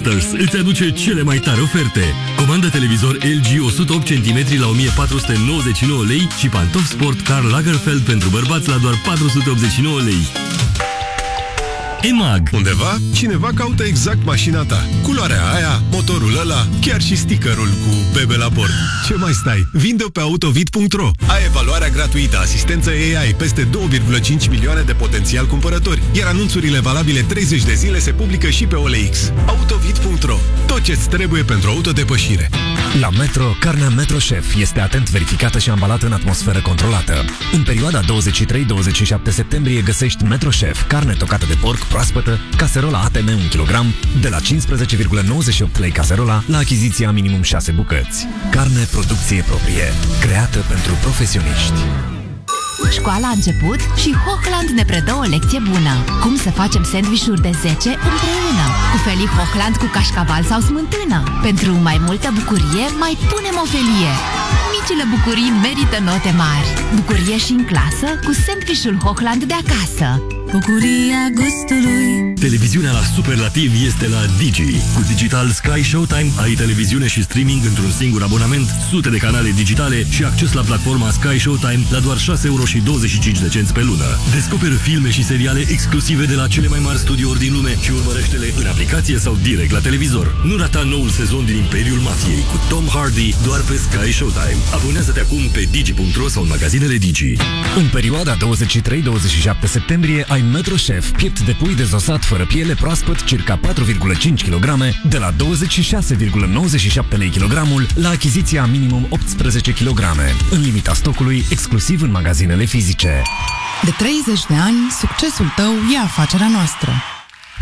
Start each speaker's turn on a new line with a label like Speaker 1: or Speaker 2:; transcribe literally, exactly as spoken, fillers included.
Speaker 1: Masters îți aduce cele mai tari oferte. Comandă televizor L G o sută opt centimetri la o mie patru sute nouăzeci și nouă lei și pantofi sport Karl Lagerfeld pentru bărbați la doar patru sute optzeci și nouă lei. E M A G.
Speaker 2: Undeva, cineva caută exact mașina ta. Culoarea aia, motorul ăla, chiar și stickerul cu bebe la bord. Ce mai stai? Vinde-o pe autovid punct ro. Ai evaluarea gratuită, asistență A I, peste două virgulă cinci milioane de potențial cumpărători, iar anunțurile valabile treizeci de zile se publică și pe O L X. autovid punct ro. Tot ce-ți trebuie pentru autodepășire.
Speaker 3: La Metro, carnea Metro Chef este atent verificată și ambalată în atmosferă controlată. În perioada douăzeci și trei douăzeci și șapte septembrie găsești Metro Chef, carne tocată de porc proaspătă, caserola A T M unu kilogram, de la cincisprezece virgulă nouăzeci și opt lei caserola, la achiziția minimum șase bucăți. Carne producție proprie, creată pentru profesioniști.
Speaker 4: Școala a început și Hochland ne predă o lecție bună. Cum să facem sandvișuri de zece împreună, cu felii Hochland cu cașcaval sau smântână. Pentru mai multă bucurie, mai punem o felie. Micile bucurii merită note mari. Bucurie și în clasă cu sandvișul Hochland de acasă. Bucuria gustului.
Speaker 1: Televiziunea la superlativ este la Digi. Cu Digital Sky Showtime ai televiziune și streaming într-un singur abonament, sute de canale digitale și acces la platforma Sky Showtime la doar șase euro și douăzeci și cinci de cenți pe lună. Descoperă filme și seriale exclusive de la cele mai mari studiouri din lume și urmărește-le în aplicație sau direct la televizor. Nu rata noul sezon din Imperiul Mafiei cu Tom Hardy doar pe Sky Showtime. Abonează-te acum pe digi punct ro sau în magazinele Digi.
Speaker 3: În perioada douăzeci și trei douăzeci și șapte septembrie ai Metro Chef, piept de pui dezosat fără piele proaspăt, circa patru virgulă cinci kilograme, de la douăzeci și șase virgulă nouăzeci și șapte lei kilogramul, la achiziția minimum optsprezece kilograme, în limita stocului, exclusiv în magazinele fizice.
Speaker 5: De treizeci de ani, succesul tău e afacerea noastră.